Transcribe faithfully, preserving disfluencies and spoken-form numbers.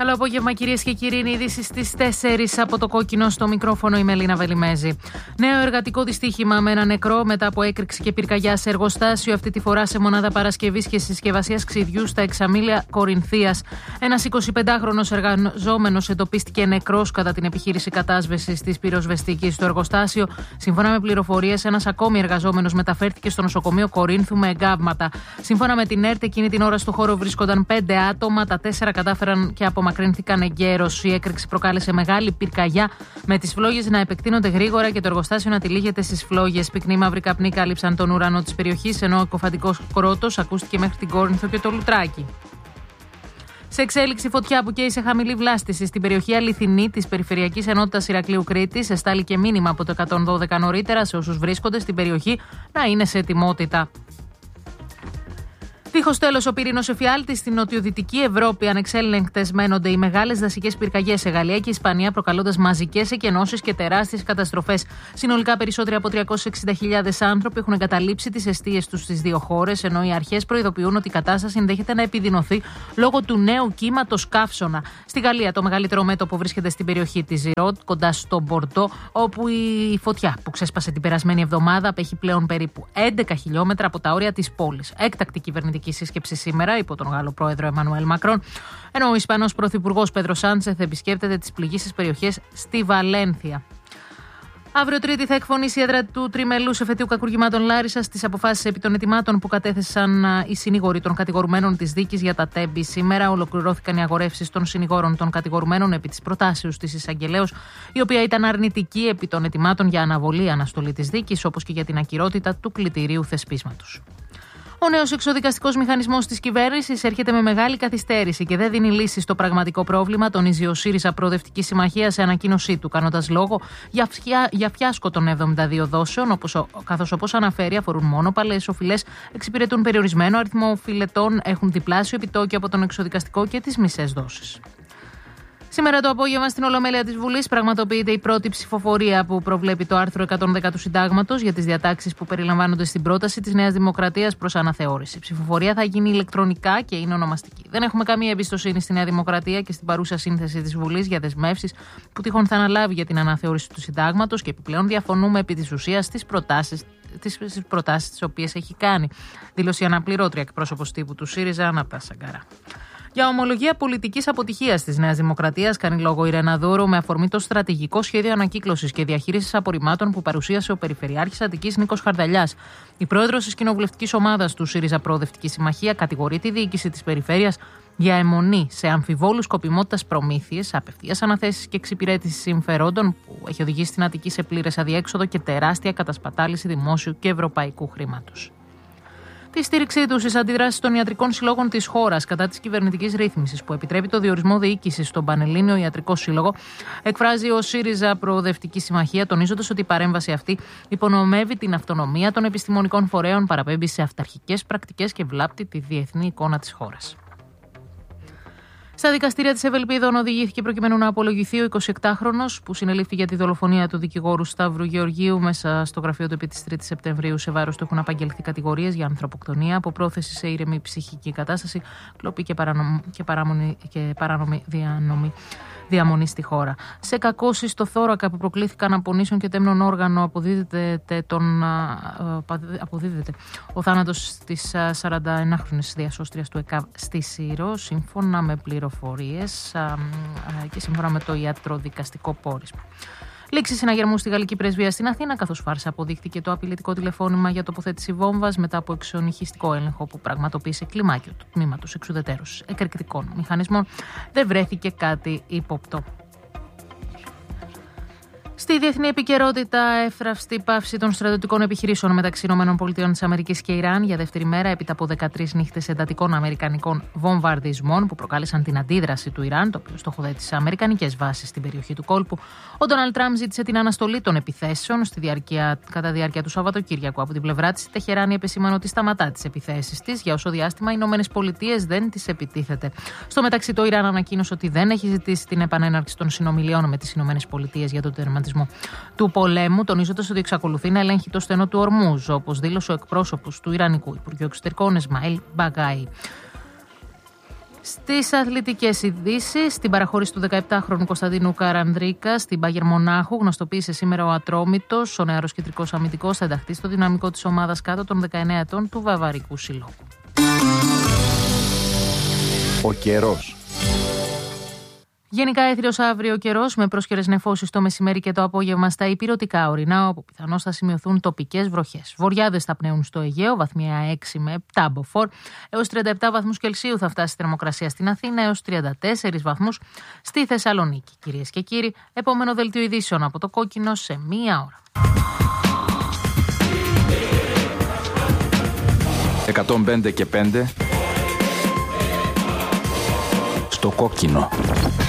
Καλό απόγευμα, κυρίες και κύριοι. Είναι ειδήσεις στις τέσσερις από το κόκκινο. Στο μικρόφωνο η Μελίνα Βελιμέζη. Νέο εργατικό δυστύχημα με ένα νεκρό μετά από έκρηξη και πυρκαγιά σε εργοστάσιο, αυτή τη φορά σε μονάδα παρασκευής και συσκευασίας ξυδιού στα Εξαμήλια Κορινθίας. Ένας εικοσιπεντάχρονος εργαζόμενος εντοπίστηκε νεκρός κατά την επιχείρηση κατάσβεσης της πυροσβεστικής στο εργοστάσιο. Σύμφωνα με πληροφορίες, ένας ακόμη εργαζόμενος μεταφέρθηκε στο νοσοκομείο Κορίνθου με εγκάβματα. Σύμφωνα με την ΕΡΤ, εκείνη την ώρα στο χώρο βρίσκονταν πέντε άτομα. Τα τέσσερα κατάφεραν και απομακρύνθηκαν εγκαίρως. Η έκρηξη προκάλεσε μεγάλη πυρκαγιά, με τις φλόγες να επεκτείνονται γρήγορα και το εργοστάσιο να τυλίγεται στις φλόγες. Πυκνοί μαύροι καπνοί κάλυψαν τον ουρανό της περιοχής, ενώ ο εκοφαντικός κρότος ακούστηκε μέχρι την Κόρινθο και το Λουτράκι. Σε εξέλιξη, φωτιά που καίει σε χαμηλή βλάστηση στην περιοχή Αληθινή της Περιφερειακής Ενότητας Ηρακλείου Κρήτης. Εστάληκε μήνυμα από το εκατόν δώδεκα νωρίτερα σε όσους βρίσκονται στην περιοχή να είναι σε ετοιμότητα. Δίχως τέλος, ο πυρήνος εφιάλτης στην νοτιοδυτική Ευρώπη. Ανεξέλεγκτες μένονται οι μεγάλες δασικές πυρκαγιές σε Γαλλία και Ισπανία, προκαλώντας μαζικές εκενώσεις και τεράστιες καταστροφές. Συνολικά, περισσότεροι από τριακόσιες εξήντα χιλιάδες άνθρωποι έχουν εγκαταλείψει τις εστίες τους στις δύο χώρες, ενώ οι αρχές προειδοποιούν ότι η κατάσταση ενδέχεται να επιδεινωθεί λόγω του νέου κύματος καύσωνα. Στη Γαλλία, το μεγαλύτερο μέτωπο βρίσκεται στην περιοχή της Ζιρόντ, κοντά στο Μπορντό, όπου η φωτιά που ξέσπασε την περασμένη εβδομάδα απέχει πλέον περίπου έντεκα χιλιόμετρα από τα όρια της πόλης. Έκτακτη κυβερνητική σύσκεψη σήμερα υπό τον Γάλλο πρόεδρο Εμμανουέλ Μακρόν, ενώ ο Ισπανός πρωθυπουργός Πέδρο Σάντσεθ επισκέπτεται τις πληγήσεις περιοχές στη Βαλένθια. Αύριο Τρίτη θα εκφωνήσει η έδρα του τριμελούς εφετείου κακουργημάτων Λάρισσας στις αποφάσεις επί των ετοιμάτων που κατέθεσαν οι συνήγοροι των κατηγορουμένων της δίκης για τα Τέμπη. Σήμερα ολοκληρώθηκαν οι αγορεύσεις των συνηγόρων των κατηγορουμένων επί της προτάσεως της εισαγγελέως, η οποία ήταν αρνητική επί των ετοιμάτων για αναβολή αναστολή της δίκης, όπως και για την ακυρότητα του κλητηρίου θεσπίσματος. Ο νέος εξοδικαστικός μηχανισμός της κυβέρνησης έρχεται με μεγάλη καθυστέρηση και δεν δίνει λύση στο πραγματικό πρόβλημα, τονίζει ο ΣΥΡΙΖΑ Προοδευτική Συμμαχία σε ανακοίνωσή του, κάνοντας λόγο για, φιά, για φιάσκο των εβδομήντα δύο δόσεων, όπως, καθώς όπως αναφέρει αφορούν μόνο παλαιές οφειλές, εξυπηρετούν περιορισμένο αριθμό οφειλετών, έχουν διπλάσιο επιτόκιο από τον εξοδικαστικό και τις μισές δόσεις. Σήμερα το απόγευμα στην Ολομέλεια της Βουλής πραγματοποιείται η πρώτη ψηφοφορία που προβλέπει το άρθρο εκατόν δέκα του Συντάγματος για τις διατάξεις που περιλαμβάνονται στην πρόταση της Νέας Δημοκρατίας προς αναθεώρηση. Η ψηφοφορία θα γίνει ηλεκτρονικά και είναι ονομαστική. Δεν έχουμε καμία εμπιστοσύνη στη Νέα Δημοκρατία και στην παρούσα σύνθεση της Βουλής για δεσμεύσεις που τυχόν θα αναλάβει για την αναθεώρηση του Συντάγματος και επιπλέον διαφωνούμε επί της ουσίας στις προτάσεις τις προτάσεις τις οποίες έχει κάνει. Δήλωσε η αναπληρώτρια εκπρόσωπος τύπου του ΣΥΡΙΖΑ, Ανατά Σαγκαρά. Για ομολογία πολιτικής αποτυχίας της Νέας Δημοκρατίας κάνει λόγο η Ρένα Δώρο με αφορμή το στρατηγικό σχέδιο ανακύκλωσης και διαχείρισης απορριμμάτων που παρουσίασε ο Περιφερειάρχης Αττικής Νίκος Χαρδαλιάς. Η πρόεδρος της κοινοβουλευτικής ομάδας του ΣΥΡΙΖΑ Προοδευτική Συμμαχία κατηγορεί τη διοίκηση της περιφέρειας για αιμονή σε αμφιβόλους σκοπιμότητας προμήθειες, απευθείας αναθέσεις και εξυπηρέτηση συμφερόντων που έχει οδηγήσει την Αττική σε πλήρες αδιέξοδο και τεράστια κατασπατάληση δημόσιου και ευρωπαϊκού χρήματος. Τη στήριξή του στις αντιδράσεις των ιατρικών συλλόγων της χώρας κατά της κυβερνητικής ρύθμισης που επιτρέπει το διορισμό διοίκησης στον Πανελλήνιο Ιατρικό Σύλλογο, εκφράζει ο ΣΥΡΙΖΑ Προοδευτική Συμμαχία, τονίζοντας ότι η παρέμβαση αυτή υπονομεύει την αυτονομία των επιστημονικών φορέων, παραπέμπει σε αυταρχικές πρακτικές και βλάπτει τη διεθνή εικόνα της χώρας. Στα δικαστήρια της Ευελπίδων οδηγήθηκε προκειμένου να απολογηθεί ο εικοσιεπτάχρονος που συνελήφθη για τη δολοφονία του δικηγόρου Σταύρου Γεωργίου μέσα στο γραφείο του επί της τρίτης Σεπτεμβρίου. Σε βάρος του έχουν απαγγελθεί κατηγορίες για ανθρωποκτονία, αποπρόθεση σε ήρεμη ψυχική κατάσταση, κλοπή και, παρανομ... και, παράμονη... και παράνομη διανομή. διαμονή στη χώρα. Σε κακώσεις στο θώρακα που προκλήθηκαν από νήσων και τέμνων όργανο αποδίδεται, τον, αποδίδεται ο θάνατος της σαρανταενάχρονης διασώστριας του ΕΚΑΒ στη Σύρο, σύμφωνα με πληροφορίες και σύμφωνα με το ιατροδικαστικό πόρισμα. Λήξη συναγερμού στη Γαλλική Πρεσβεία στην Αθήνα, καθώς φάρσα αποδείχθηκε το απειλητικό τηλεφώνημα για τοποθέτηση βόμβας μετά από εξονυχιστικό έλεγχο που πραγματοποίησε κλιμάκιο του τμήματος εξουδετέρωσης εκρηκτικών μηχανισμών. Δεν βρέθηκε κάτι ύποπτο. Στη διεθνή επικαιρότητα, εύθραυστη πάυση των στρατιωτικών επιχειρήσεων μεταξύ ΗΠΑ και Ιράν για δεύτερη μέρα έπειτα από δεκατρείς νύχτες εντατικών αμερικανικών βομβαρδισμών που προκάλεσαν την αντίδραση του Ιράν, το οποίο στοχοθέτησε αμερικανικές βάσεις στην περιοχή του κόλπου. Ο Ντόναλντ Τραμπ ζήτησε την αναστολή των επιθέσεων στη διάρκεια, κατά διάρκεια του Σαββατοκύριακου. Από την πλευρά της, η Τεχεράνη επεσήμανε ότι σταματά τις επιθέσεις της για όσο διάστημα οι ΗΠΑ δεν τις επιτίθεται. Στο μεταξύ, το Ιράν ανακοίνωσε ότι δεν έχει ζητήσει την επανέναρξη των συνομιλιών με τις ΗΠΑ για τον τερματισμό του πολέμου, τονίζοντας ότι εξακολουθεί να ελέγχει το στενό του Ορμούζ, όπως δήλωσε ο εκπρόσωπος του Ιρανικού Υπουργείου Εξωτερικών Εσμαήλ Μπαγκάι. Στις αθλητικές ειδήσεις, στην παραχώρηση του δεκαεπτάχρονου Κωνσταντίνου Καρανδρίκα στην Μπάγερ Μονάχου, γνωστοποίησε σήμερα ο Ατρόμητος, ο νεαρός κεντρικός αμυντικός θα ενταχθεί στο δυναμικό της ομάδας κάτω των δεκαεννέα ετών του Βαβαρικού Συλλόγου. Ο καιρός. Γενικά έθριος αύριο καιρός με πρόσκαιρες νεφώσεις το μεσημέρι και το απόγευμα στα ηπειρωτικά ορεινά, όπου πιθανώς θα σημειωθούν τοπικές βροχές. Βοριάδες θα πνέουν στο Αιγαίο, βαθμία έξι με επτά μποφόρ. Έως τριάντα επτά βαθμούς Κελσίου θα φτάσει η θερμοκρασία στην Αθήνα, έως τριάντα τέσσερις βαθμούς στη Θεσσαλονίκη. Κυρίες και κύριοι, επόμενο δελτίο ειδήσεων από το Κόκκινο σε μία ώρα. εκατόν πέντε και πέντε στο Κόκκινο.